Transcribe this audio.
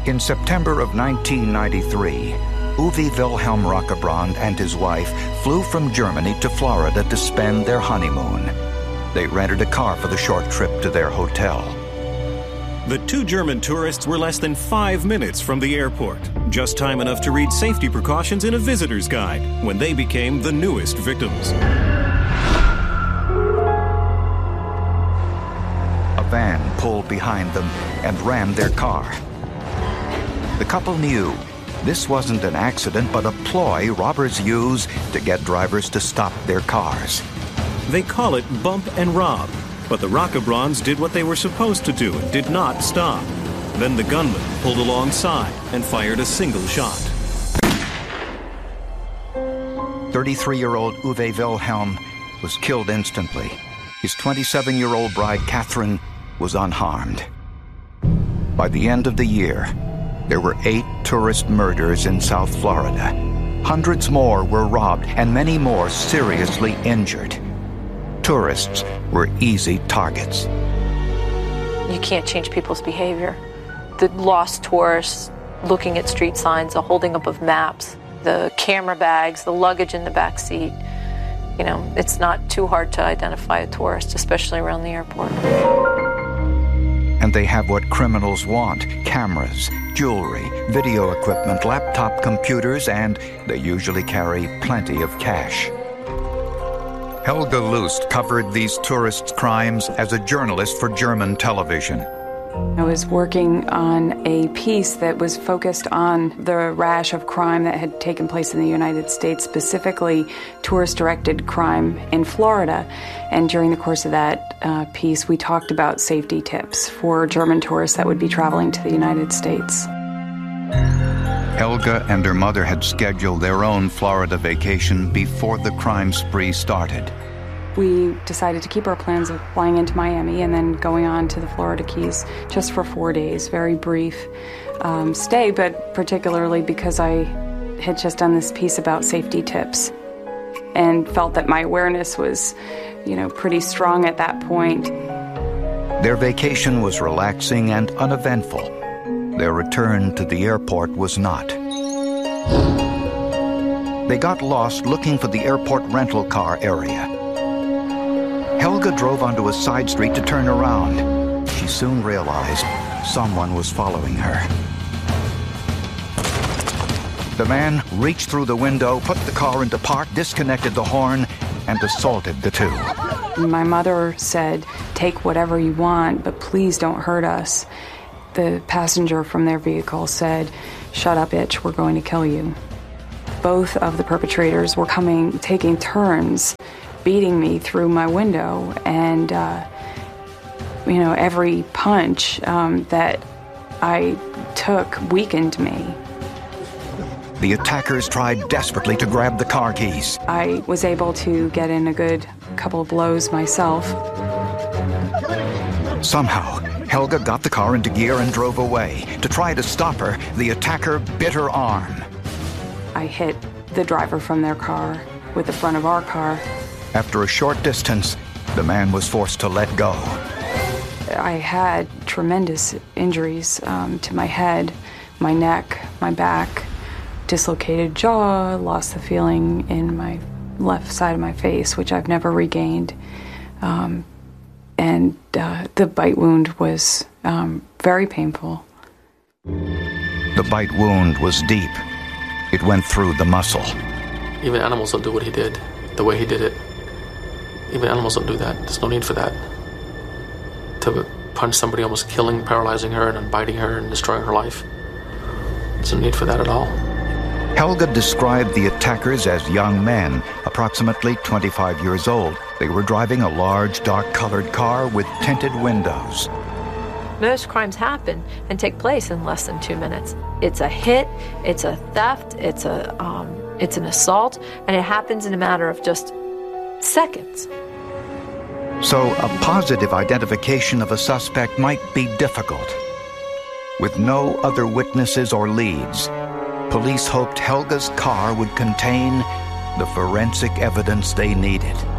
In September of 1993, Uwe Wilhelm Rockebrand and his wife flew from Germany to Florida to spend their honeymoon. They rented a car for the short trip to their hotel. The two German tourists were less than 5 minutes from the airport, just time enough to read safety precautions in a visitor's guide when they became the newest victims. A van pulled behind them and rammed their car. The couple knew this wasn't an accident, but a ploy robbers use to get drivers to stop their cars. They call it bump and rob, but the Rockebrands did what they were supposed to do and did not stop. Then the gunman pulled alongside and fired a single shot. 33-year-old Uwe Wilhelm was killed instantly. His 27-year-old bride, Catherine, was unharmed. By the end of the year, there were 8 tourist murders in South Florida. Hundreds more were robbed and many more seriously injured. Tourists were easy targets. You can't change people's behavior. The lost tourists, looking at street signs, the holding up of maps, the camera bags, the luggage in the back seat. You know, it's not too hard to identify a tourist, especially around the airport. And they have what criminals want: cameras, jewelry, video equipment, laptop computers, and they usually carry plenty of cash. Helga Lust covered these tourists' crimes as a journalist for German television. I was working on a piece that was focused on the rash of crime that had taken place in the United States, specifically tourist-directed crime in Florida. And during the course of that piece, we talked about safety tips for German tourists that would be traveling to the United States. Helga and her mother had scheduled their own Florida vacation before the crime spree started. We decided to keep our plans of flying into Miami and then going on to the Florida Keys just for 4 days. Very brief stay, but particularly because I had just done this piece about safety tips and felt that my awareness was, pretty strong at that point. Their vacation was relaxing and uneventful. Their return to the airport was not. They got lost looking for the airport rental car area. Helga drove onto a side street to turn around. She soon realized someone was following her. The man reached through the window, put the car into park, disconnected the horn, and assaulted the two. My mother said, "Take whatever you want, but please don't hurt us." The passenger from their vehicle said, "Shut up, bitch, we're going to kill you." Both of the perpetrators were taking turns beating me through my window, and every punch that I took weakened me. The attackers tried desperately to grab the car keys. I was able to get in a good couple of blows myself. Somehow, Helga got the car into gear and drove away. To try to stop her, the attacker bit her arm. I hit the driver from their car with the front of our car. After a short distance, the man was forced to let go. I had tremendous injuries to my head, my neck, my back, dislocated jaw, lost the feeling in my left side of my face, which I've never regained. And the bite wound was very painful. The bite wound was deep. It went through the muscle. Even animals don't do what he did, the way he did it. Even animals don't do that. There's no need for that. To punch somebody, almost killing, paralyzing her, and then biting her and destroying her life. There's no need for that at all. Helga described the attackers as young men, approximately 25 years old. They were driving a large, dark-colored car with tinted windows. Most crimes happen and take place in less than 2 minutes. It's a hit, it's a theft, it's an assault, and it happens in a matter of just seconds. So a positive identification of a suspect might be difficult. With no other witnesses or leads, police hoped Helga's car would contain the forensic evidence they needed.